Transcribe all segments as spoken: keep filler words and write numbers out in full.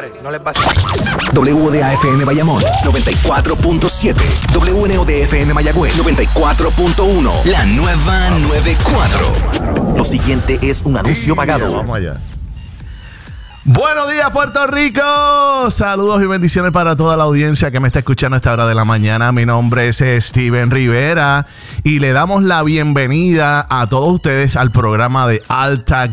familiares, no les va a hacer. W D A F M Bayamón noventa y cuatro punto siete, W N O D F M Mayagüez noventa y cuatro punto uno, la nueva noventa y cuatro. Lo siguiente es un anuncio pagado. Vamos allá. Buenos días, Puerto Rico. Saludos y bendiciones para toda la audiencia que me está escuchando a esta hora de la mañana. Mi nombre es Steven Rivera y le damos la bienvenida a todos ustedes al programa de Alta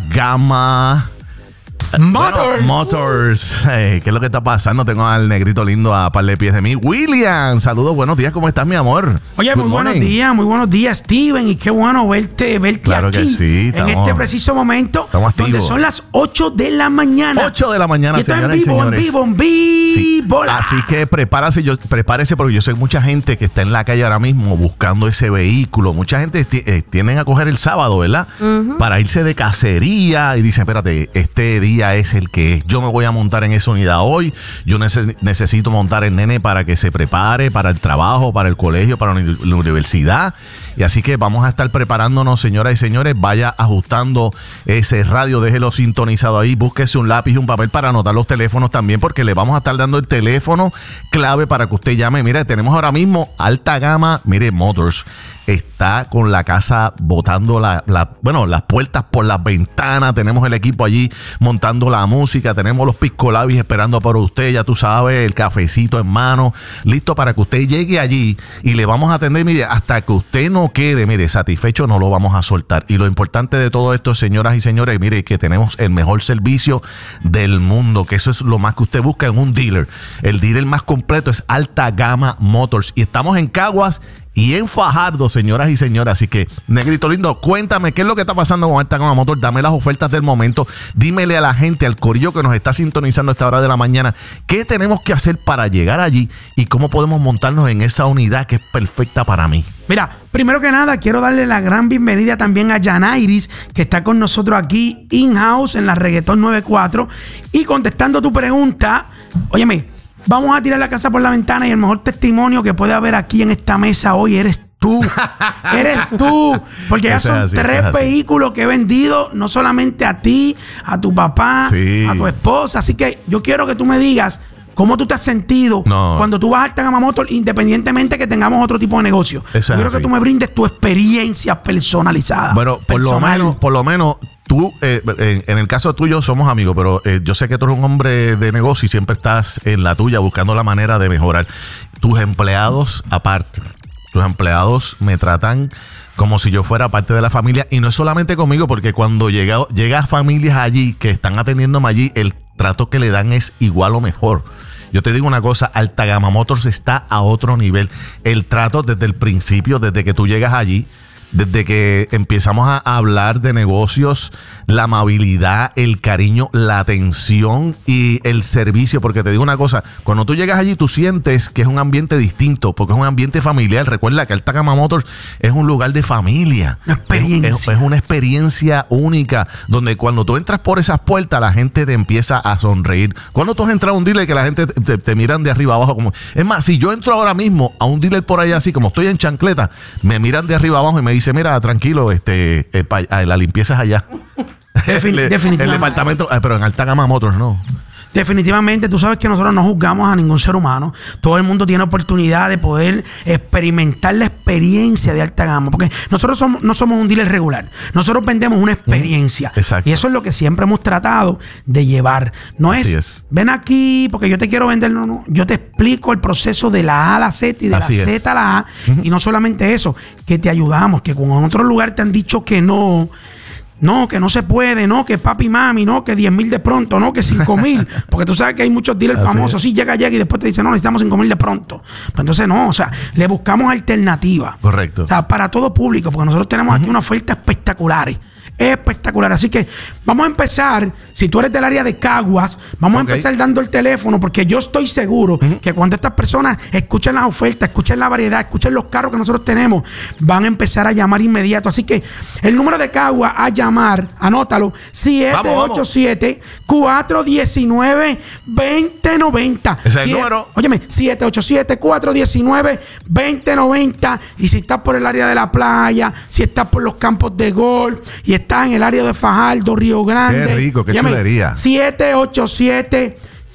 Gama Motors. Bueno, Motors. Hey, ¿qué es lo que está pasando? Tengo al negrito lindo a par de pies de mí. William, saludos, buenos días, ¿cómo estás, mi amor? Oye, Good muy morning. buenos días, muy buenos días, Steven. Y qué bueno verte, verte Claro aquí que sí, estamos- en este preciso momento. estamos activos. Donde son las ocho de la mañana. ocho de la mañana, y esto señoras en y vivo, señores. en vivo, en Sí. vivo. Así que prepárese, yo, prepárese porque yo sé mucha gente que está en la calle ahora mismo buscando ese vehículo. Mucha gente ti- eh, tienden a coger el sábado, ¿verdad? Uh-huh. Para irse de cacería y dicen, espérate, este día es el que es. Yo me voy a montar en esa unidad hoy. Yo nece- necesito montar el nene para que se prepare para el trabajo, para el colegio, para la uni- la universidad. Y así que vamos a estar preparándonos, señoras y señores. Vaya ajustando ese radio, déjelo sintonizado ahí. Búsquese un lápiz y un papel para anotar los teléfonos también, porque le vamos a estar dando el teléfono clave para que usted llame. Mire, tenemos ahora mismo Alta Gama, mire, Motors está con la casa botando la, la, bueno, las puertas por las ventanas. Tenemos el equipo allí montando la música. Tenemos los pisco labis esperando por usted. Ya tú sabes, el cafecito en mano, listo para que usted llegue allí y le vamos a atender, mire, hasta que usted no quede, mire, satisfecho, no lo vamos a soltar. Y lo importante de todo esto, señoras y señores, mire, que tenemos el mejor servicio del mundo, que eso es lo más que usted busca en un dealer. El dealer más completo es Alta Gama Motors. Y estamos en Caguas y en Fajardo, señoras y señores. Así que, negrito lindo, cuéntame qué es lo que está pasando con Alta Gama Motor. Dame las ofertas del momento. Dímele a la gente, al corillo que nos está sintonizando a esta hora de la mañana, qué tenemos que hacer para llegar allí y cómo podemos montarnos en esa unidad que es perfecta para mí. Mira, primero que nada, quiero darle la gran bienvenida también a Yanairis, que está con nosotros aquí in-house en la Reggaetón noventa y cuatro. Y contestando tu pregunta, óyeme, vamos a tirar la casa por la ventana y el mejor testimonio que puede haber aquí en esta mesa hoy eres tú. Eres tú. Porque ya Eso son es así, tres eso es así. vehículos que he vendido, no solamente a ti, a tu papá, Sí. a tu esposa. Así que yo quiero que tú me digas cómo tú te has sentido No. cuando tú vas a Alta Gama Motor, independientemente que tengamos otro tipo de negocio. Eso es Yo quiero así. que tú me brindes tu experiencia personalizada. Bueno, por lo personal. menos, por lo menos tú, eh, en, en el caso tuyo somos amigos, pero eh, yo sé que tú eres un hombre de negocio y siempre estás en la tuya buscando la manera de mejorar. Tus empleados aparte, tus empleados me tratan como si yo fuera parte de la familia, y no es solamente conmigo, porque cuando llega, llega familias allí que están atendiéndome allí, el trato que le dan es igual o mejor. Yo te digo una cosa, Alta Gama Motors está a otro nivel. El trato desde el principio, desde que tú llegas allí, desde que empezamos a hablar de negocios, la amabilidad, el cariño, la atención y el servicio. Porque te digo una cosa, cuando tú llegas allí tú sientes que es un ambiente distinto, porque es un ambiente familiar. Recuerda que Alta Gama Motors es un lugar de familia. Una experiencia. Es, es, es una experiencia única, donde cuando tú entras por esas puertas la gente te empieza a sonreír. Cuando tú has entrado a un dealer que la gente te, te, te miran de arriba abajo como... Es más, si yo entro ahora mismo a un dealer por ahí así, como estoy en chancleta, me miran de arriba abajo y me dice, mira, tranquilo, este, el, la limpieza es allá. Defin- el, definitivamente. el departamento, pero en Alta Gama Motors no. Definitivamente, tú sabes que nosotros no juzgamos a ningún ser humano. Todo el mundo tiene oportunidad de poder experimentar la experiencia de Alta Gama. Porque nosotros somos, no somos un dealer regular. Nosotros vendemos una experiencia. Mm, exacto. Y eso es lo que siempre hemos tratado de llevar. No es, Así es. ven aquí porque yo te quiero vender. No, no. Yo te explico el proceso de la A a la Z y de Así la es. Z a la A. Uh-huh. Y no solamente eso, que te ayudamos, que con otro lugar te han dicho que no. No, que no se puede, no, que papi mami, no, que diez mil de pronto, no, que cinco mil. Porque tú sabes que hay muchos dealers Así famosos, es. sí, llega, llega y después te dicen, no, necesitamos cinco mil de pronto. Pues entonces no, o sea, le buscamos alternativas. Correcto. O sea, para todo público, porque nosotros tenemos uh-huh. aquí una oferta espectaculares. Espectacular. Así que vamos a empezar, si tú eres del área de Caguas, vamos okay. a empezar dando el teléfono, porque yo estoy seguro uh-huh. que cuando estas personas escuchen las ofertas, escuchen la variedad, escuchen los carros que nosotros tenemos, van a empezar a llamar inmediato. Así que el número de Caguas a llamar, anótalo, siete ocho siete, cuatro uno nueve, dos cero nueve cero. Ese es el número. Óyeme, siete ocho siete, cuatro uno nueve, dos cero nueve cero. Y si estás por el área de la playa, si estás por los campos de golf y estás en el área de Fajardo, Río Grande. Qué rico, qué chulería. siete ocho siete,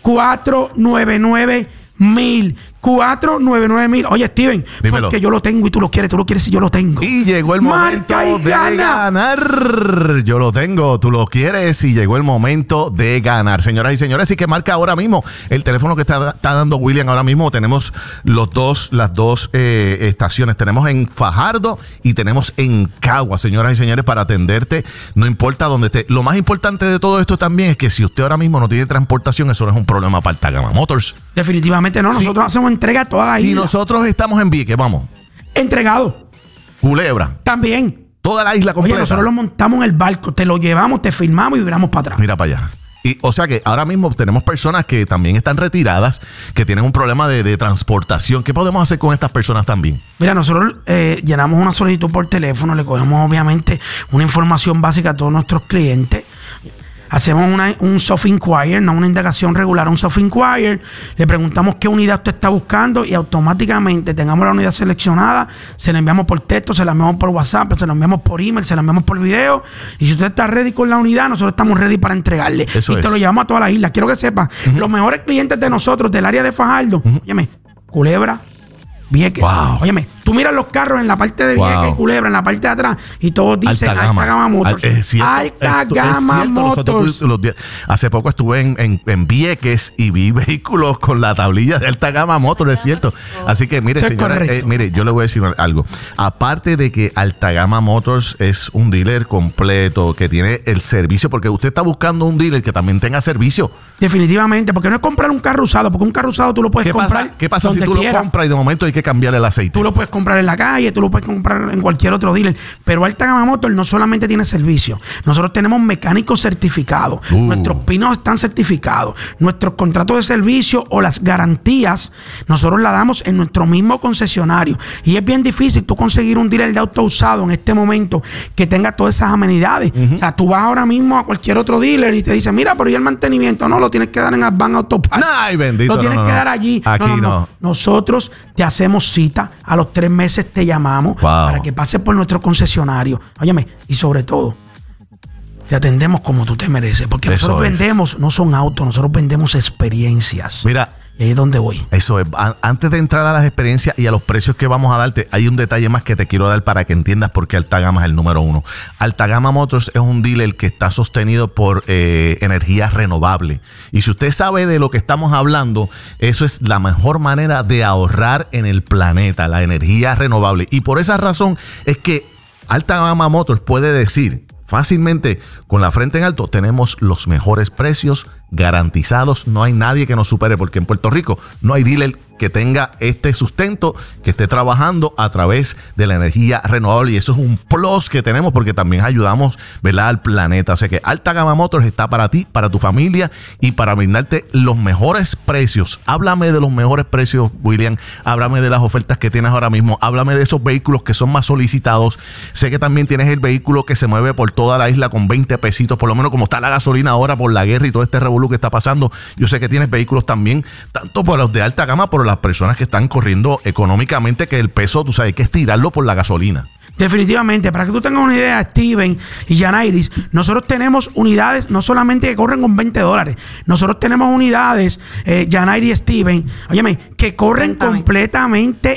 cuatro nueve nueve mil. cuatro nueve nueve mil. Oye, Steven, dímelo. Porque yo lo tengo y tú lo quieres, tú lo quieres y yo lo tengo. Y llegó el momento Marca y de gana. ganar. Yo lo tengo, tú lo quieres y llegó el momento de ganar. Señoras y señores, así que marca ahora mismo el teléfono que está, está dando William ahora mismo. Tenemos los dos, las dos eh, estaciones. Tenemos en Fajardo y tenemos en Cagua, señoras y señores, para atenderte. No importa dónde esté. Lo más importante de todo esto también es que si usted ahora mismo no tiene transportación, eso no es un problema para Altagama Motors. Definitivamente no. Nosotros sí. hacemos entrega a toda la si isla. Si nosotros estamos en Vieques, vamos. Entregado. Culebra. También. Toda la isla completa. Oye, nosotros lo montamos en el barco, te lo llevamos, te filmamos y viramos para atrás. Mira para allá. Y, o sea que ahora mismo tenemos personas que también están retiradas, que tienen un problema de, de transportación. ¿Qué podemos hacer con estas personas también? Mira, nosotros eh, llenamos una solicitud por teléfono, le cogemos obviamente una información básica a todos nuestros clientes. Hacemos una, un soft inquiry, no una indagación regular, un soft inquiry. Le preguntamos qué unidad usted está buscando y automáticamente tengamos la unidad seleccionada, se la enviamos por texto, se la enviamos por WhatsApp, se la enviamos por email, se la enviamos por video. Y si usted está ready con la unidad, nosotros estamos ready para entregarle. Eso y te es. lo llevamos a toda la isla. Quiero que sepas, uh-huh. los mejores clientes de nosotros del área de Fajardo, uh-huh. óyeme, Culebra, Vieques. Wow. Óyeme, tú miras los carros en la parte de Vieques, wow. Culebra, en la parte de atrás, y todos dicen Alta Gama, Alta Gama Motors. Al, es cierto, Alta esto, Gama es Motors. Los, los, hace poco estuve en, en, en Vieques y vi vehículos con la tablilla de Alta Gama Motors, es cierto. Así que mire, señora, eh, mire, yo le voy a decir algo. Aparte de que Alta Gama Motors es un dealer completo, que tiene el servicio, porque usted está buscando un dealer que también tenga servicio. Definitivamente, porque no es comprar un carro usado, porque un carro usado tú lo puedes ¿Qué comprar. Pasa, ¿Qué pasa si tú quiera. lo compras y de momento hay que cambiar el aceite? Tú lo puedes comprar en la calle, tú lo puedes comprar en cualquier otro dealer. Pero Alta Gama Motors no solamente tiene servicio. Nosotros tenemos mecánicos certificados. Uh. Nuestros pinos están certificados. Nuestros contratos de servicio o las garantías, nosotros las damos en nuestro mismo concesionario. Y es bien difícil tú conseguir un dealer de auto usado en este momento que tenga todas esas amenidades. Uh-huh. O sea, tú vas ahora mismo a cualquier otro dealer y te dice, mira, pero ¿y el mantenimiento? No, lo tienes que dar en Advan Autoparts. Ay, bendito. Lo tienes no, que no. dar allí. Aquí no, no, no. no. Nosotros te hacemos cita. A los tres meses te llamamos wow. para que pases por nuestro concesionario. Óyeme, y sobre todo, te atendemos como tú te mereces. Porque Eso nosotros es. vendemos, no son autos, nosotros vendemos experiencias. Mira. Y ahí es donde voy. Eso es. Antes de entrar a las experiencias y a los precios que vamos a darte, hay un detalle más que te quiero dar para que entiendas por qué Alta Gama es el número uno. Alta Gama Motors es un dealer que está sostenido por eh, energía renovable. Y si usted sabe de lo que estamos hablando, eso es la mejor manera de ahorrar en el planeta, la energía renovable. Y por esa razón es que Alta Gama Motors puede decir fácilmente, con la frente en alto, tenemos los mejores precios garantizados. No hay nadie que nos supere, porque en Puerto Rico no hay dealer que tenga este sustento, que esté trabajando a través de la energía renovable, y eso es un plus que tenemos porque también ayudamos, ¿verdad?, al planeta. O sea que Alta Gama Motors está para ti, para tu familia y para brindarte los mejores precios. Háblame de los mejores precios, William. Háblame de las ofertas que tienes ahora mismo. Háblame de esos vehículos que son más solicitados. Sé que también tienes el vehículo que se mueve por toda la isla con veinte pesitos, por lo menos como está la gasolina ahora por la guerra y todo este revolú que está pasando. Yo sé que tienes vehículos también, tanto para los de alta gama, por las personas que están corriendo económicamente, que el peso, tú sabes, hay que estirarlo por la gasolina. Definitivamente, para que tú tengas una idea, Steven y Yanairis, nosotros tenemos unidades no solamente que corren con veinte dólares, nosotros tenemos unidades, eh, Yanairis y Steven, óyeme, que corren Cuéntame. completamente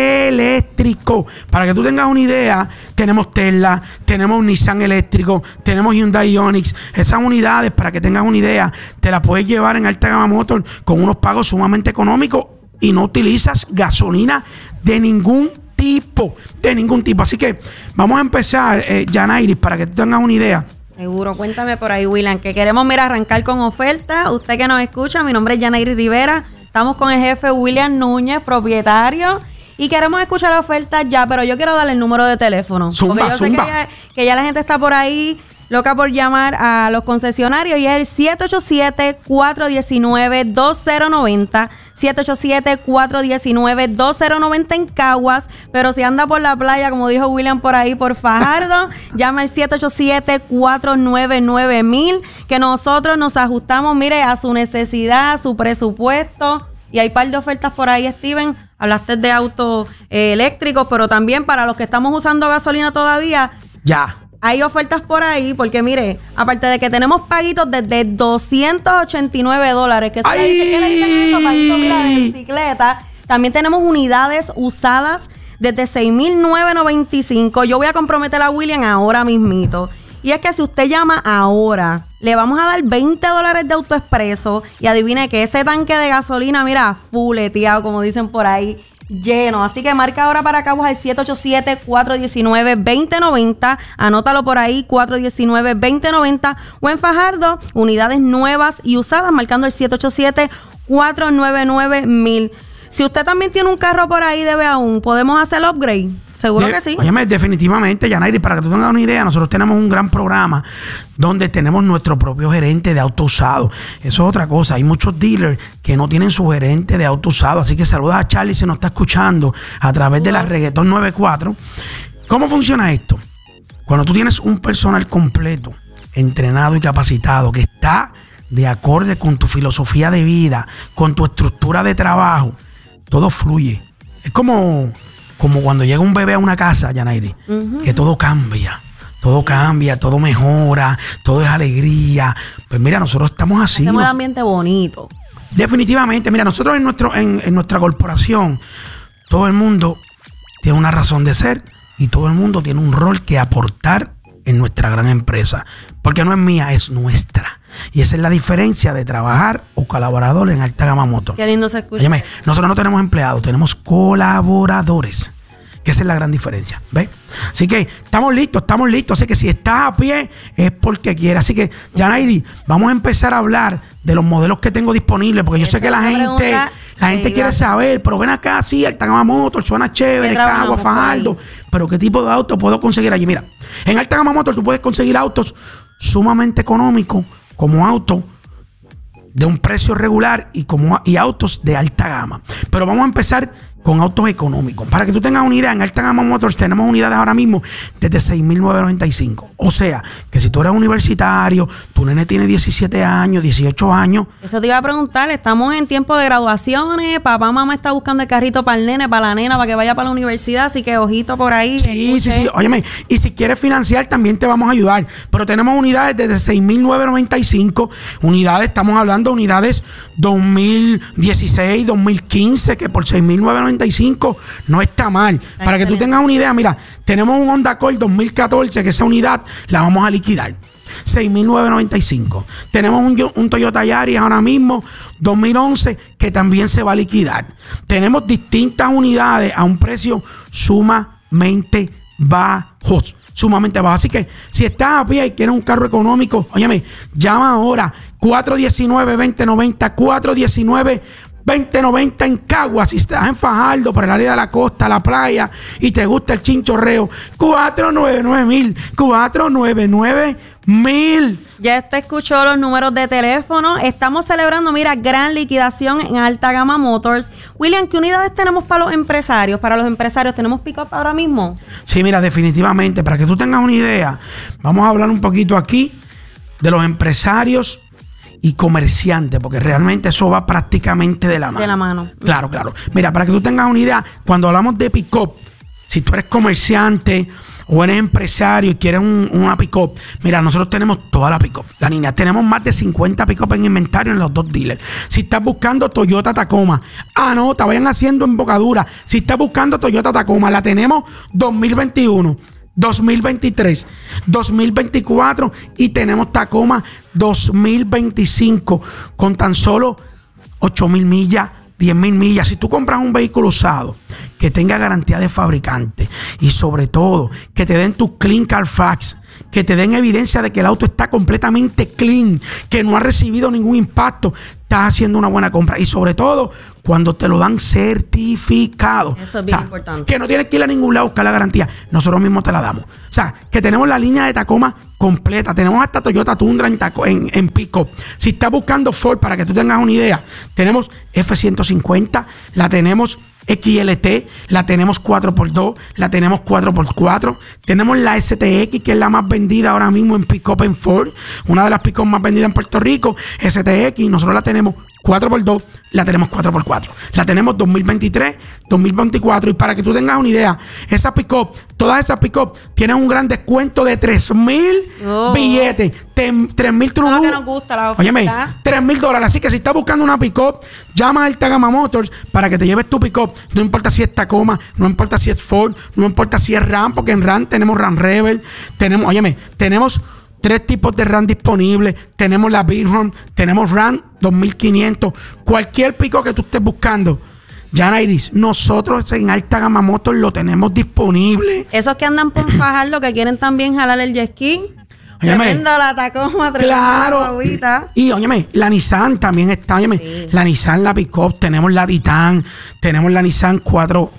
eléctrico. Para que tú tengas una idea, tenemos Tesla, tenemos Nissan eléctrico, tenemos Hyundai Ioniq. Esas unidades, para que tengas una idea, te las puedes llevar en Alta Gama Motor con unos pagos sumamente económicos y no utilizas gasolina de ningún tipo, de ningún tipo. Así que vamos a empezar, eh, Yanairis, para que tú tengas una idea. Seguro, cuéntame por ahí, William, que queremos, mira, arrancar con oferta. Usted que nos escucha, mi nombre es Yanairis Rivera. Estamos con el jefe William Núñez, propietario, y queremos escuchar la oferta ya, pero yo quiero darle el número de teléfono. Zumba, porque yo zumba. sé que ya, que ya la gente está por ahí loca por llamar a los concesionarios, y es el siete ocho siete, cuatro uno nueve, dos cero nueve cero, siete ocho siete, cuatro uno nueve, dos cero nueve cero en Caguas. Pero si anda por la playa, como dijo William, por ahí por Fajardo, llama al siete ocho siete, cuatro nueve nueve mil, que nosotros nos ajustamos, mire, a su necesidad, a su presupuesto. Y hay un par de ofertas por ahí, Steven. Hablaste de autos eh, eléctricos, pero también para los que estamos usando gasolina todavía, Ya. hay ofertas por ahí, porque mire, aparte de que tenemos paguitos desde doscientos ochenta y nueve dólares, que eso le dice, ¿qué le dicen eso? Paguitos, mira, de bicicleta. También tenemos unidades usadas desde seis mil novecientos noventa y cinco. Yo voy a comprometer a William ahora mismito. Y es que si usted llama ahora, le vamos a dar veinte dólares de AutoExpreso y adivine que ese tanque de gasolina, mira, fuleteado, como dicen por ahí, lleno. Así que marca ahora para Caguas al siete ocho siete, cuatro uno nueve, dos cero nueve cero. Anótalo por ahí, cuatro uno nueve, dos cero nueve cero. O en Fajardo, unidades nuevas y usadas, marcando el siete ocho siete, cuatro nueve nueve, mil. Si usted también tiene un carro por ahí, debe aún, ¿podemos hacer el upgrade? Seguro de, que sí. Óyeme, definitivamente, Yanairi, para que tú tengas una idea, nosotros tenemos un gran programa donde tenemos nuestro propio gerente de auto usado. Eso es otra cosa. Hay muchos dealers que no tienen su gerente de auto usado. Así que saluda a Charlie si nos está escuchando a través de la Reggaetón noventa y cuatro. ¿Cómo funciona esto? Cuando tú tienes un personal completo, entrenado y capacitado, que está de acorde con tu filosofía de vida, con tu estructura de trabajo, todo fluye. Es como... Como cuando llega un bebé a una casa, Yanairi, uh-huh. que todo cambia, todo cambia, todo mejora, todo es alegría. Pues mira, nosotros estamos así. Hacemos nos... el ambiente bonito. Definitivamente, mira, nosotros en, nuestro, en, en nuestra corporación, todo el mundo tiene una razón de ser y todo el mundo tiene un rol que aportar en nuestra gran empresa. Porque no es mía, es nuestra. Y esa es la diferencia de trabajar o colaborador en Alta Gama Motor. Qué lindo se escucha. Óyeme, nosotros no tenemos empleados, tenemos colaboradores. Que esa es la gran diferencia, ¿ves? Así que estamos listos, estamos listos. Así que si estás a pie es porque quieres. Así que, Yanairi, vamos a empezar a hablar de los modelos que tengo disponibles. Porque yo sé que la gente, la gente quiere saber, pero ven acá, sí, Alta Gama Motor, suena chévere, Caguas, Fajardo. Pero ¿qué tipo de auto puedo conseguir allí? Mira, en Alta Gama Motor tú puedes conseguir autos sumamente económicos, como autos de un precio regular y, como, y autos de alta gama. Pero vamos a empezar con autos económicos. Para que tú tengas una idea, en Alta Gama Motors tenemos unidades ahora mismo desde seis mil novecientos noventa y cinco. O sea, que si tú eres universitario, tu nene tiene diecisiete años, dieciocho años. Eso te iba a preguntar, estamos en tiempo de graduaciones, papá, mamá está buscando el carrito para el nene, para la nena, para que vaya para la universidad, así que ojito por ahí. Sí, sí, sí. Óyeme, y si quieres financiar también te vamos a ayudar. Pero tenemos unidades desde seis mil novecientos noventa y cinco. Unidades, estamos hablando de unidades dos mil dieciséis, dos mil quince, que por seis mil novecientos noventa y cinco no está mal. Excelente. Para que tú tengas una idea, mira, tenemos un Honda Accord dos mil catorce, que esa unidad la vamos a liquidar. seis mil novecientos noventa y cinco. Tenemos un, un Toyota Yaris ahora mismo, dos mil once, que también se va a liquidar. Tenemos distintas unidades a un precio sumamente bajo. Sumamente bajo. Así que si estás a pie y quieres un carro económico, óyeme, llama ahora cuatro uno nueve, dos cero nueve cero, cuatro uno nueve, dos cero nueve cero en Caguas. Si estás en Fajardo, por el área de la costa, la playa, y te gusta el chinchorreo, cuatro nueve nueve mil, cuatro nueve nueve mil. Ya te escuchó los números de teléfono. Estamos celebrando, mira, gran liquidación en Alta Gama Motors. William, ¿qué unidades tenemos para los empresarios? Para los empresarios, ¿tenemos pick-up ahora mismo? Sí, mira, definitivamente. Para que tú tengas una idea, vamos a hablar un poquito aquí de los empresarios y comerciantes, porque realmente eso va prácticamente de la mano. De la mano. Claro, claro. Mira, para que tú tengas una idea, cuando hablamos de pick-up, si tú eres comerciante o eres empresario y quieres un, una pick-up, mira, nosotros tenemos toda la pick-up. La niña, tenemos más de cincuenta pick-up en inventario en los dos dealers. Si estás buscando Toyota Tacoma, anota, vayan haciendo embocadura. Si estás buscando Toyota Tacoma, la tenemos dos mil veintiuno. dos mil veintitrés, dos mil veinticuatro y tenemos Tacoma dos mil veinticinco con tan solo ocho mil millas, diez mil millas. Si tú compras un vehículo usado que tenga garantía de fabricante y sobre todo que te den tu Clean Carfax, que te den evidencia de que el auto está completamente clean, que no ha recibido ningún impacto, estás haciendo una buena compra. Y sobre todo, cuando te lo dan certificado. Eso es bien o sea, importante. Que no tienes que ir a ningún lado a buscar la garantía. Nosotros mismos te la damos. O sea, que tenemos la línea de Tacoma completa. Tenemos hasta Toyota Tundra en, taco, en, en pick-up. Si estás buscando Ford, para que tú tengas una idea, tenemos F ciento cincuenta, la tenemos X L T, la tenemos cuatro por dos, la tenemos cuatro por cuatro, tenemos la S T X, que es la más vendida ahora mismo en pick-up en Ford, una de las pick-up más vendidas en Puerto Rico, S T X, nosotros la tenemos cuatro por dos, la tenemos cuatro por cuatro. La tenemos dos mil veintitrés, dos mil veinticuatro. Y para que tú tengas una idea, esa pick-up, todas esas pick-up tienen un gran descuento de tres mil oh. billetes. tres mil trulú. Es lo que nos gusta, la oferta. Óyeme, tres mil dólares. Así que si estás buscando una pick-up, llama a Alta Gama Motors para que te lleves tu pick-up. No importa si es Tacoma, no importa si es Ford, no importa si es RAM, porque en RAM tenemos RAM Rebel. Tenemos, óyeme, tenemos tres tipos de RAM disponibles. Tenemos la Bighorn, tenemos RAM dos mil quinientos. Cualquier pico que tú estés buscando, Yanairis, nosotros en Alta Gama Motors lo tenemos disponible. Esos que andan por Fajardo, que quieren también jalar el jet ski. Tremendo la Tacoma, claro. Guaguita. Y óyeme, la Nissan también está. Óyeme, sí. La Nissan, la Pickup, tenemos la Titan, tenemos la Nissan cuatro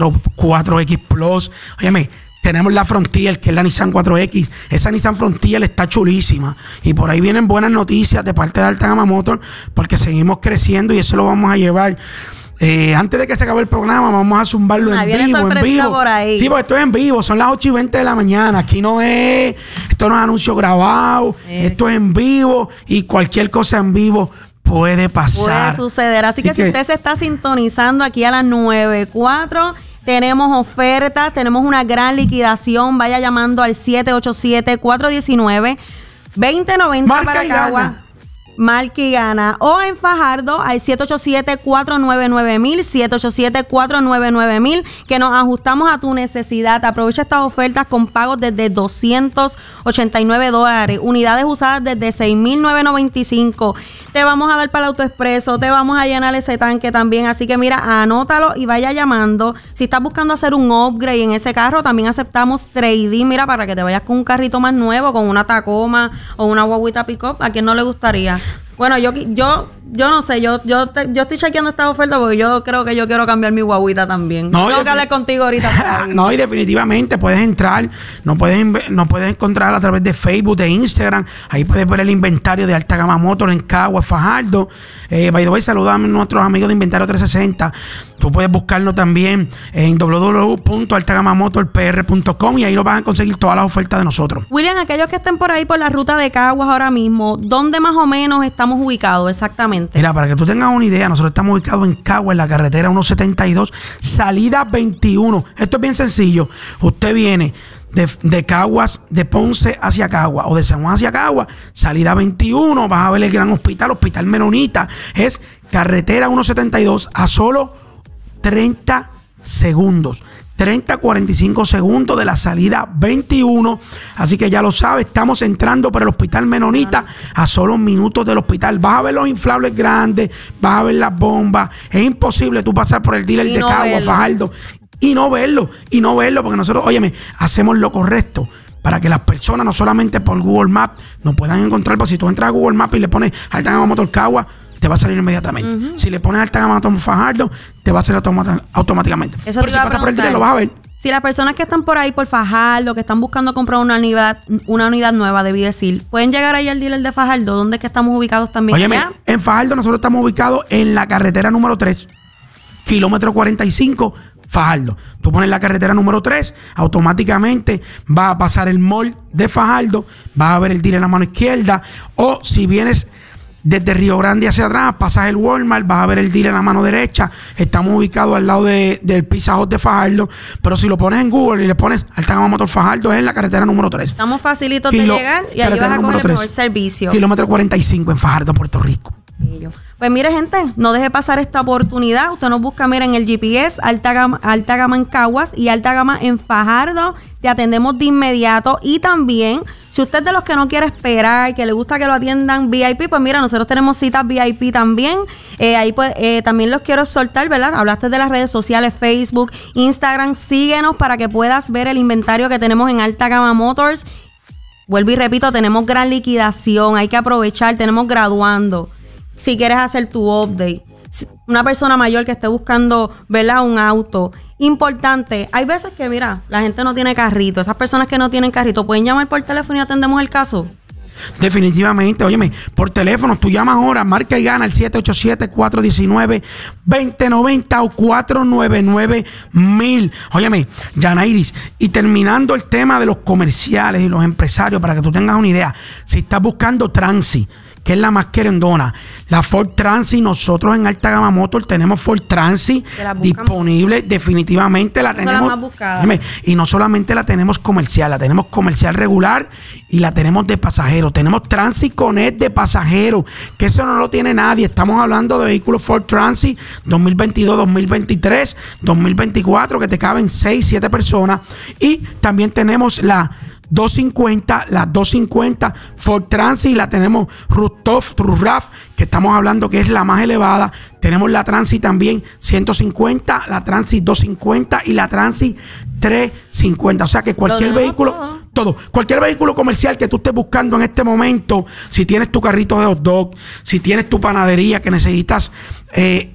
X Plus. Óyeme, tenemos la Frontier, que es la Nissan cuatro X. Esa Nissan Frontier está chulísima. Y por ahí vienen buenas noticias de parte de Alta Gama Motor, porque seguimos creciendo y eso lo vamos a llevar. Eh, antes de que se acabe el programa, vamos a zumbarlo ah, en vivo, en vivo. Por ahí. Sí, porque esto es en vivo, son las ocho y veinte de la mañana. Aquí no es, esto no es anuncio grabado, eh. esto es en vivo y cualquier cosa en vivo puede pasar. Puede suceder. Así, Así que, que si usted se está sintonizando aquí a las nueve cuatro, tenemos ofertas, tenemos una gran liquidación. Vaya llamando al siete ocho siete, cuatro uno nueve, dos cero nueve cero para Caguas. Marca y gana. O en Fajardo al siete ocho siete, cuatro nueve nueve mil, siete ocho siete, cuatro nueve nueve mil, que nos ajustamos a tu necesidad. Aprovecha estas ofertas con pagos desde doscientos ochenta y nueve dólares. Unidades usadas desde seis mil novecientos noventa y cinco. Te vamos a dar para el autoexpreso, te vamos a llenar ese tanque también. Así que mira, anótalo y vaya llamando. Si estás buscando hacer un upgrade en ese carro, también aceptamos trading. Mira, para que te vayas con un carrito más nuevo, con una Tacoma o una guaguita pick-up. ¿A quién no le gustaría? Bueno, yo yo yo no sé, yo yo te, yo estoy chequeando esta oferta porque yo creo que yo quiero cambiar mi guaguita también. No, tengo que hablar contigo ahorita. No, y definitivamente puedes entrar, no puedes, no puedes encontrar a través de Facebook, de Instagram. Ahí puedes ver el inventario de Alta Gama Motor en Caguas, Fajardo. Eh, by the way, saludamos a nuestros amigos de Inventario trescientos sesenta. Tú puedes buscarlo también en w w w punto alta gama motor p r punto com y ahí lo van a conseguir todas las ofertas de nosotros. William, aquellos que estén por ahí por la ruta de Caguas ahora mismo, ¿dónde más o menos estamos ubicados exactamente? Mira, para que tú tengas una idea, nosotros estamos ubicados en Caguas, en la carretera ciento setenta y dos, salida veintiuno. Esto es bien sencillo. Usted viene de, de Caguas, de Ponce hacia Caguas o de San Juan hacia Caguas, salida veintiuno, vas a ver el gran hospital, Hospital Menonita. Es carretera ciento setenta y dos a solo treinta segundos. treinta a cuarenta y cinco segundos de la salida veintiuno. Así que ya lo sabes, estamos entrando por el Hospital Menonita a solo minutos del hospital. Vas a ver los inflables grandes, vas a ver las bombas. Es imposible tú pasar por el dealer y de no Caguas, Fajardo, y no verlo, y no verlo, porque nosotros, óyeme, hacemos lo correcto para que las personas, no solamente por Google Maps, nos puedan encontrar. Pues si tú entras a Google Maps y le pones Alta Gama Motor Caguas, te va a salir inmediatamente. Uh-huh. Si le pones Alta Gama Motor Fajardo, te va a salir automat- automáticamente. Eso pero si pasas por el dealer, lo vas a ver. Si las personas que están por ahí por Fajardo, que están buscando comprar una unidad, una unidad nueva, debí decir, pueden llegar ahí al dealer de Fajardo, ¿dónde es que estamos ubicados también? Óyeme, en Fajardo nosotros estamos ubicados en la carretera número tres, kilómetro cuarenta y cinco, Fajardo. Tú pones la carretera número tres, automáticamente va a pasar el mall de Fajardo, vas a ver el dealer en la mano izquierda, o si vienes desde Río Grande hacia atrás, pasas el Walmart, vas a ver el dealer en la mano derecha. Estamos ubicados al lado de, del Pizza Hut de Fajardo. Pero si lo pones en Google y le pones Alta Gama Motor Fajardo, es en la carretera número tres. Estamos facilitos Kilo, de llegar y ahí vas a coger el mejor servicio. Kilómetro cuarenta y cinco en Fajardo, Puerto Rico. Pues mire, gente, no deje pasar esta oportunidad. Usted nos busca, mira, en el G P S, Alta Gama, Alta Gama en Caguas y Alta Gama en Fajardo. Te atendemos de inmediato. Y también, si usted es de los que no quiere esperar, que le gusta que lo atiendan V I P, pues mira, nosotros tenemos citas V I P también. Eh, ahí pues, eh, también los quiero soltar, ¿verdad? Hablaste de las redes sociales, Facebook, Instagram. Síguenos para que puedas ver el inventario que tenemos en Alta Gama Motors. Vuelvo y repito, tenemos gran liquidación. Hay que aprovechar, tenemos graduando. Si quieres hacer tu update, una persona mayor que esté buscando, ¿verdad?, un auto. Importante, hay veces que, mira, la gente no tiene carrito. Esas personas que no tienen carrito, ¿pueden llamar por teléfono y atendemos el caso? Definitivamente, óyeme, por teléfono, tú llamas ahora, marca y gana el siete ocho siete, cuatro uno nueve, dos cero nueve cero o cuatro nueve nueve mil. Óyeme, Yanairis, y terminando el tema de los comerciales y los empresarios, para que tú tengas una idea, si estás buscando Transi, que es la más querendona. La Ford Transit, nosotros en Alta Gama Motor tenemos Ford Transit disponible, definitivamente la tenemos. La más buscada. Y no solamente la tenemos comercial, la tenemos comercial regular y la tenemos de pasajero. Tenemos Transit Connect de pasajero, que eso no lo tiene nadie. Estamos hablando de vehículos Ford Transit dos mil veintidós, dos mil veintitrés, dos mil veinticuatro, que te caben seis, siete personas. Y también tenemos la doscientos cincuenta, la doscientos cincuenta Ford Transit, la tenemos Rooftop, Roof, que estamos hablando que es la más elevada. Tenemos la Transit también ciento cincuenta, la Transit doscientos cincuenta y la Transit trescientos cincuenta. O sea que cualquier vehículo, todo. todo, cualquier vehículo comercial que tú estés buscando en este momento, si tienes tu carrito de hot dog, si tienes tu panadería que necesitas eh,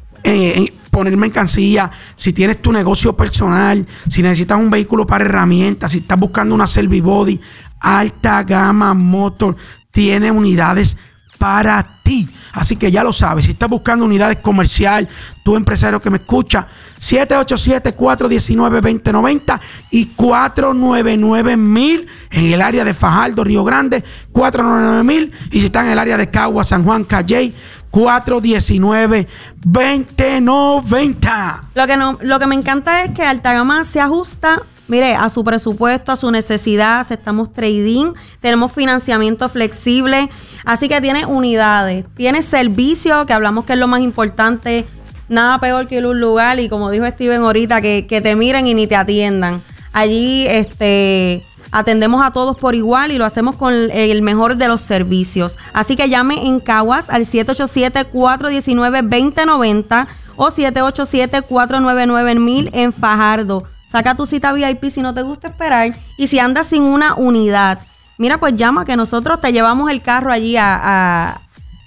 eh, poner mercancía, si tienes tu negocio personal, si necesitas un vehículo para herramientas, si estás buscando una Servibody, Alta Gama Motor tiene unidades para ti. Así que ya lo sabes, si estás buscando unidades comercial, tú empresario que me escucha, siete ocho siete, cuatro uno nueve, dos cero nueve cero y cuatro nueve nueve mil en el área de Fajardo, Río Grande, cuatro nueve nueve mil, y si están en el área de Cagua, San Juan, Calley, cuatro uno nueve, dos cero nueve cero. Lo que, no, lo que me encanta es que Alta Gama se ajusta, mire, a su presupuesto, a su necesidad. Aceptamos trading, tenemos financiamiento flexible, así que tiene unidades, tiene servicio, que hablamos que es lo más importante. Nada peor que ir a un lugar y, como dijo Steven ahorita, que, que te miren y ni te atiendan. Allí este, atendemos a todos por igual y lo hacemos con el, el mejor de los servicios. Así que llame en Caguas al siete ocho siete, cuatro uno nueve, dos cero nueve cero o siete ocho siete, cuatro nueve nueve, mil en Fajardo. Saca tu cita V I P si no te gusta esperar. Y si andas sin una unidad, mira, pues llama, que nosotros te llevamos el carro allí a... a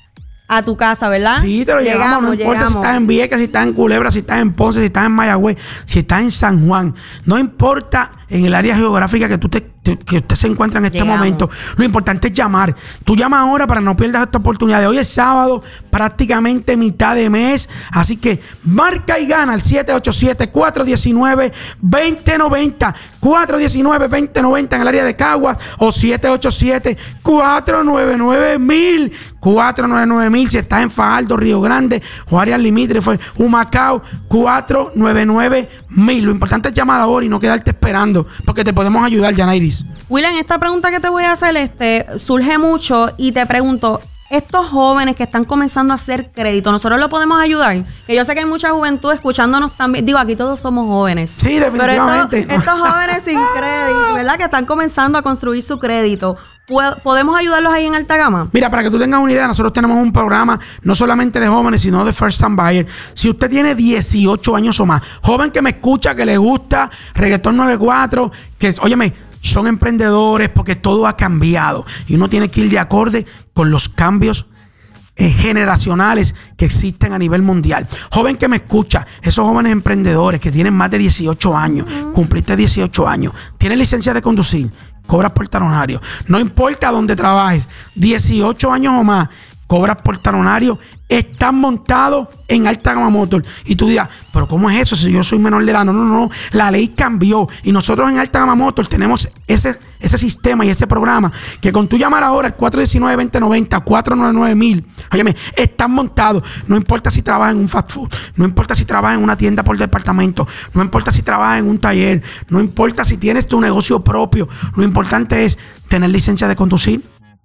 a tu casa, ¿verdad? Sí, te lo llegamos, llegamos no importa llegamos. Si estás en Vieques, si estás en Culebra, si estás en Ponce, si estás en Mayagüez, si estás en San Juan. No importa en el área geográfica que tú te, te, que usted se encuentra en este llegamos. momento. Lo importante es llamar. Tú llamas ahora para no pierdas esta oportunidad. Hoy es sábado, prácticamente mitad de mes. Así que marca y gana al siete ocho siete, cuatro uno nueve, dos cero nueve cero, cuatro uno nueve, dos cero nueve cero en el área de Caguas o siete ocho siete, cuatro nueve nueve, mil, cuatro nueve nueve mil si estás en Fajardo, Río Grande o áreas limítrofes, Humacao, cuatro nueve nueve mil. Lo importante es llamar ahora y no quedarte esperando, porque te podemos ayudar, Yanairis. William, esta pregunta que te voy a hacer este, surge mucho y te pregunto, estos jóvenes que están comenzando a hacer crédito, ¿nosotros lo podemos ayudar? Que yo sé que hay mucha juventud escuchándonos también. Digo, aquí todos somos jóvenes. Sí, definitivamente. Pero estos, estos jóvenes sin crédito, ¿verdad? Que están comenzando a construir su crédito. ¿Podemos ayudarlos ahí en Alta Gama? Mira, para que tú tengas una idea, nosotros tenemos un programa no solamente de jóvenes, sino de First Time Buyer. Si usted tiene dieciocho años o más, joven que me escucha, que le gusta Reggaetón noventa y cuatro, que, óyeme, son emprendedores, porque todo ha cambiado y uno tiene que ir de acorde con los cambios eh, generacionales que existen a nivel mundial. Joven que me escucha, esos jóvenes emprendedores que tienen más de dieciocho años, uh-huh. cumpliste dieciocho años, tienes licencia de conducir, cobras por talonario, no importa dónde trabajes, dieciocho años o más, cobras por talonario, están montados en Alta Gama Motor. Y tú dirás, pero ¿cómo es eso si yo soy menor de edad? No, no, no, la ley cambió y nosotros en Alta Gama Motor tenemos ese, ese sistema y ese programa que con tú llamar ahora al cuatro uno nueve, dos cero nueve cero, cuatro nueve nueve mil, óyeme, están montados. No importa si trabajas en un fast food, no importa si trabajas en una tienda por departamento, no importa si trabajas en un taller, no importa si tienes tu negocio propio, lo importante es tener licencia de conducir,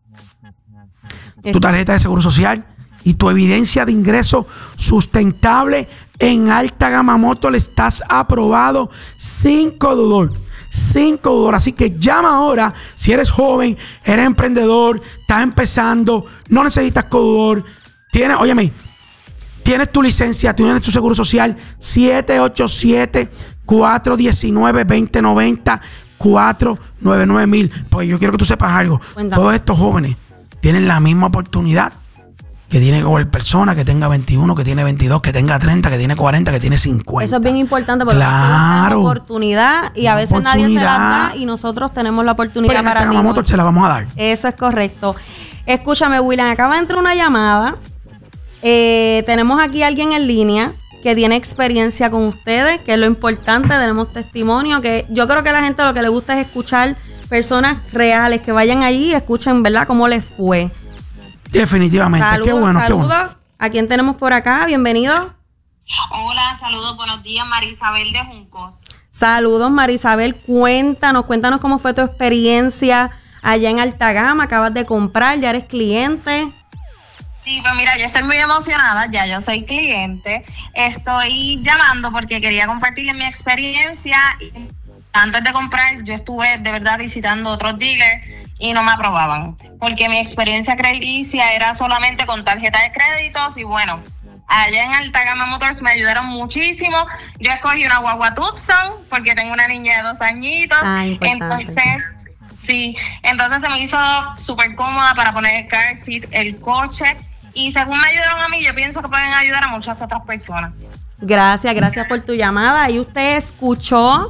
tu tarjeta de seguro social y tu evidencia de ingreso sustentable. En Alta Gama Motor estás aprobado sin codudor, sin codudor. Así que llama ahora si eres joven, eres emprendedor, estás empezando, no necesitas codudor, tienes, óyeme, tienes tu licencia, tienes tu seguro social, siete ocho siete, cuatro uno nueve, dos cero nueve cero, cuatro nueve nueve mil. Pues yo quiero que tú sepas algo. Cuéntame. Todos estos jóvenes tienen la misma oportunidad que tiene cualquier persona que tenga veintiuno, que tiene veintidós, que tenga treinta, que tiene cuarenta, que tiene cincuenta. Eso es bien importante porque claro, tenemos oportunidad y a veces nadie se la da y nosotros tenemos la oportunidad. Pero en para Alta Gama Motor se la vamos a dar. Eso es correcto. Escúchame, William, acaba de entrar una llamada. Eh, tenemos aquí a alguien en línea que tiene experiencia con ustedes, que es lo importante. Tenemos testimonio, que yo creo que a la gente lo que le gusta es escuchar personas reales que vayan allí y escuchen, ¿verdad?, cómo les fue. Definitivamente. Saludos, qué bueno, saludos. qué bueno. ¿A quién tenemos por acá? Bienvenido. Hola, saludos, buenos días, Marisabel de Juncos. Saludos, Marisabel. Cuéntanos, cuéntanos cómo fue tu experiencia allá en Altagama. Acabas de comprar, ya eres cliente. Sí, pues mira, yo estoy muy emocionada, ya yo soy cliente. Estoy llamando porque quería compartirles mi experiencia. Antes de comprar, yo estuve de verdad visitando otros dealers y no me aprobaban, porque mi experiencia crediticia era solamente con tarjeta de créditos y bueno, allá en Altagama Motors me ayudaron muchísimo. Yo escogí una guagua Tucson porque tengo una niña de dos añitos. Ah, entonces, sí, entonces se me hizo súper cómoda para poner el car seat, el coche. Y según me ayudaron a mí, yo pienso que pueden ayudar a muchas otras personas. Gracias, gracias por tu llamada. Y usted escuchó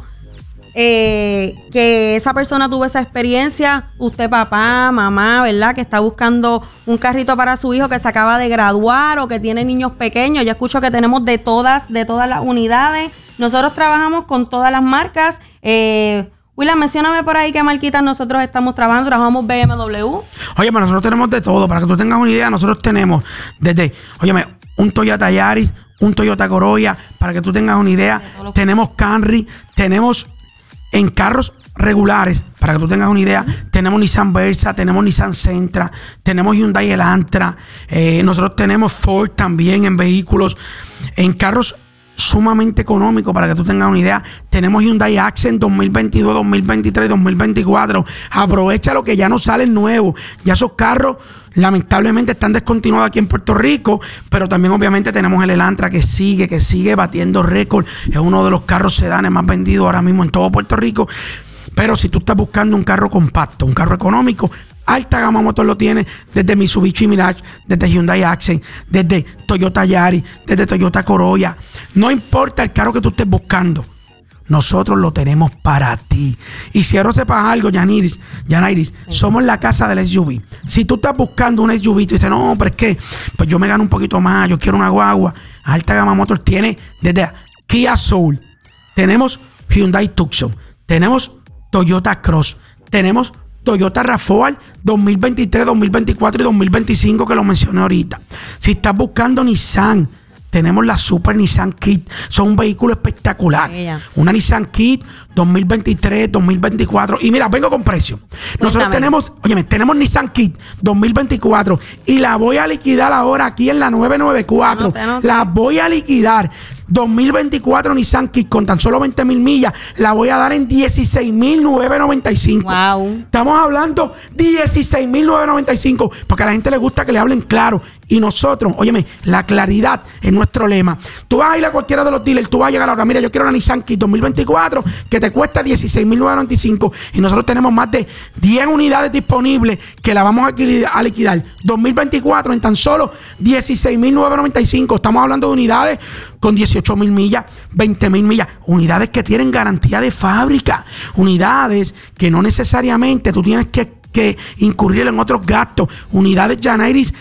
eh, que esa persona tuvo esa experiencia. Usted, papá, mamá, ¿verdad? Que está buscando un carrito para su hijo que se acaba de graduar o que tiene niños pequeños. Ya escucho que tenemos de todas, de todas las unidades. Nosotros trabajamos con todas las marcas. Eh, William, mencióname por ahí qué marquitas nosotros estamos trabajando. Trabajamos B M W. Oye, pero nosotros tenemos de todo. Para que tú tengas una idea, nosotros tenemos desde, óyeme, un Toyota Yaris, un Toyota Corolla. Para que tú tengas una idea, tenemos Camry, tenemos en carros regulares. Para que tú tengas una idea, tenemos Nissan Versa, tenemos Nissan Sentra, tenemos Hyundai Elantra. Eh, nosotros tenemos Ford también en vehículos. En carros sumamente económico, para que tú tengas una idea, tenemos Hyundai Accent dos mil veintidós, dos mil veintitrés, dos mil veinticuatro. Aprovecha lo que ya no sale nuevo. Ya esos carros lamentablemente están descontinuados aquí en Puerto Rico, pero también obviamente tenemos el Elantra que sigue, que sigue batiendo récord. Es uno de los carros sedanes más vendidos ahora mismo en todo Puerto Rico. Pero si tú estás buscando un carro compacto, un carro económico, Altagama Motors lo tiene desde Mitsubishi Mirage, desde Hyundai Accent, desde Toyota Yaris, desde Toyota Corolla. No importa el carro que tú estés buscando, nosotros lo tenemos para ti. Y si ahora sepas algo, Yanairis, Yanairis, somos la casa del S U V. Si tú estás buscando un S U V y tú dices, no, pero es que pues yo me gano un poquito más, yo quiero una guagua, Altagama Motors tiene desde Kia Soul, tenemos Hyundai Tucson, tenemos Toyota Cross, tenemos Toyota RAV cuatro dos mil veintitrés, dos mil veinticuatro y dos mil veinticinco que lo mencioné ahorita. Si estás buscando Nissan, tenemos la Super Nissan Kit. Son un vehículo espectacular. Ella. Una Nissan Kit dos mil veintitrés, dos mil veinticuatro. Y mira, vengo con precio. Nosotros Cuéntame. tenemos, óyeme, tenemos Nissan Kit dos mil veinticuatro y la voy a liquidar ahora aquí en la nueve noventa y cuatro. Anote, anote. La voy a liquidar. dos mil veinticuatro Nissan Kit con tan solo veinte mil millas. La voy a dar en dieciséis mil novecientos noventa y cinco. Wow. Estamos hablando dieciséis mil novecientos noventa y cinco, porque a la gente le gusta que le hablen claro. Y nosotros, óyeme, la claridad es nuestro lema. Tú vas a ir a cualquiera de los dealers, tú vas a llegar ahora, mira, yo quiero una Nissan Kit dos mil veinticuatro que te cuesta dieciséis mil novecientos noventa y cinco y nosotros tenemos más de diez unidades disponibles que la vamos a liquidar dos mil veinticuatro en tan solo dieciséis mil novecientos noventa y cinco. Estamos hablando de unidades con dieciocho mil millas, veinte mil millas, unidades que tienen garantía de fábrica, unidades que no necesariamente tú tienes que, que incurrir en otros gastos, unidades Yanairis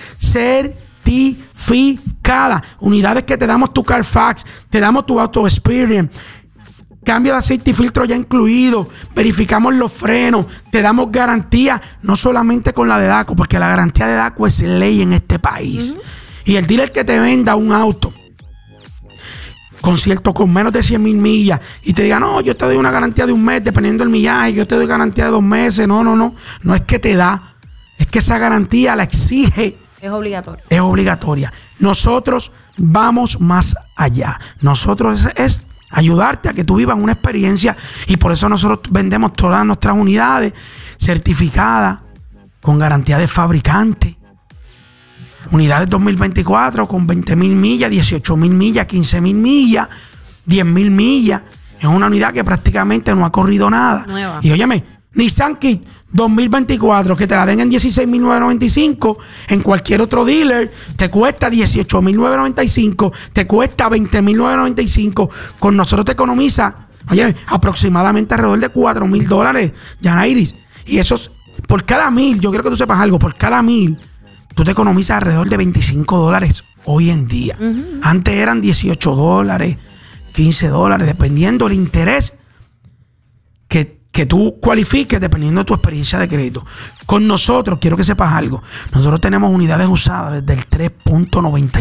certificadas, unidades que te damos tu Carfax, te damos tu Auto Experience, cambio de aceite y filtro ya incluido, verificamos los frenos, te damos garantía, no solamente con la de DACO, porque la garantía de DACO es ley en este país. Uh-huh. Y el dealer que te venda un auto con cierto, con menos de cien mil millas y te diga, no, yo te doy una garantía de un mes dependiendo del millaje, yo te doy garantía de dos meses, no, no, no, no es que te da, es que esa garantía la exige. Es obligatoria. Es obligatoria. Nosotros vamos más allá. Nosotros es, es ayudarte a que tú vivas una experiencia y por eso nosotros vendemos todas nuestras unidades certificadas con garantía de fabricante. Unidades dos mil veinticuatro con veinte mil millas, dieciocho mil millas, quince mil millas, diez mil millas. Es una unidad que prácticamente no ha corrido nada. Nueva. Y óyeme, Nissan Kit dos mil veinticuatro, que te la den en dieciséis mil novecientos noventa y cinco, en cualquier otro dealer te cuesta dieciocho mil novecientos noventa y cinco, te cuesta veinte mil novecientos noventa y cinco. Con nosotros te economiza, oye, aproximadamente alrededor de cuatro mil dólares, Yanairis. Y eso es, por cada mil, yo quiero que tú sepas algo, por cada mil, tú te economizas alrededor de veinticinco dólares hoy en día. Uh-huh. Antes eran dieciocho dólares, quince dólares, dependiendo del interés que que tú cualifiques dependiendo de tu experiencia de crédito. Con nosotros, quiero que sepas algo, nosotros tenemos unidades usadas desde el tres punto noventa y cinco.